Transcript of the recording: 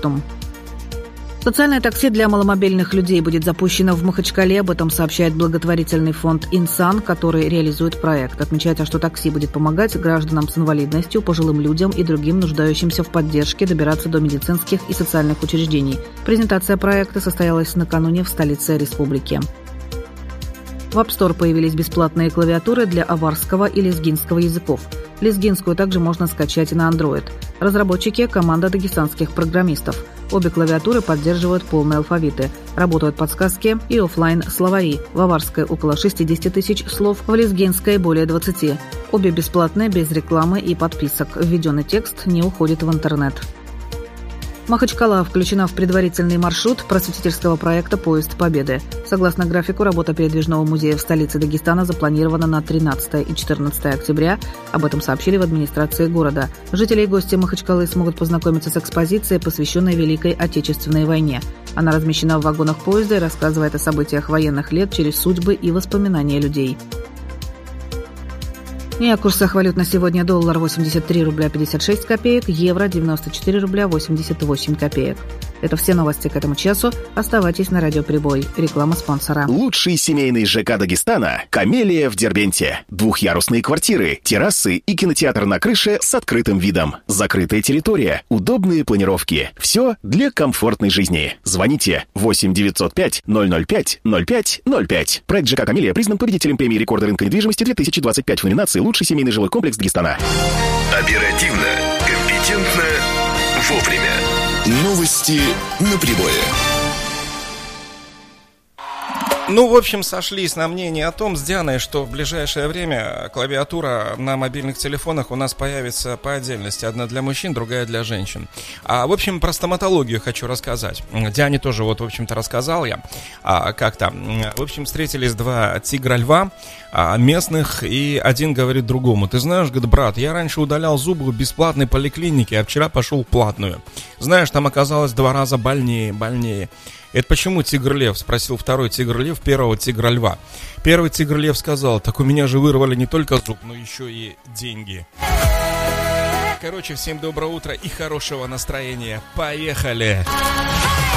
продуктом. Социальное такси для маломобильных людей будет запущено в Махачкале. Об этом сообщает благотворительный фонд «Инсан», который реализует проект. Отмечается, что такси будет помогать гражданам с инвалидностью, пожилым людям и другим нуждающимся в поддержке добираться до медицинских и социальных учреждений. Презентация проекта состоялась накануне в столице республики. В App Store появились бесплатные клавиатуры для аварского и лезгинского языков. Лезгинскую также можно скачать и на Android. Разработчики – команда дагестанских программистов. Обе клавиатуры поддерживают полные алфавиты. Работают подсказки и офлайн словари. В аварской около 60 тысяч слов, в лезгинской более 20. Обе бесплатные, без рекламы и подписок. Введенный текст не уходит в интернет. Махачкала включена в предварительный маршрут просветительского проекта «Поезд Победы». Согласно графику, работа передвижного музея в столице Дагестана запланирована на 13 и 14 октября. Об этом сообщили в администрации города. Жители и гости Махачкалы смогут познакомиться с экспозицией, посвященной Великой Отечественной войне. Она размещена в вагонах поезда и рассказывает о событиях военных лет через судьбы и воспоминания людей. И о курсах валют на сегодня: доллар 83 рубля 56 копеек, евро 94 рубля 88 копеек. Это все новости к этому часу. Оставайтесь на Радио Прибой. Реклама спонсора. Лучший семейный ЖК Дагестана – «Камелия» в Дербенте. Двухъярусные квартиры, террасы и кинотеатр на крыше с открытым видом. Закрытая территория, удобные планировки. Все для комфортной жизни. Звоните 8 905 005 05 05. Проект ЖК «Камелия» признан победителем премии рекорда рынка недвижимости 2025 в номинации «Лучший семейный жилой комплекс Дагестана». Оперативно, компетентно, вовремя. Новости на прибое. Ну, в общем, сошлись на мнении о том с Дианой, что в ближайшее время клавиатура на мобильных телефонах у нас появится по отдельности. Одна для мужчин, другая для женщин. В общем, про стоматологию хочу рассказать. Диане тоже, в общем-то, рассказал я как-то. В общем, встретились два тигра-льва местных, и один говорит другому: ты знаешь, говорит, брат, я раньше удалял зубы в бесплатной поликлинике, а вчера пошел в платную. Знаешь, там оказалось 2 раза больнее. Это почему тигр-лев? Спросил второй тигр-лев первого тигра-льва. Первый тигр-лев сказал: так у меня же вырвали не только зуб, но еще и деньги. Короче, всем доброе утро и хорошего настроения. Поехали!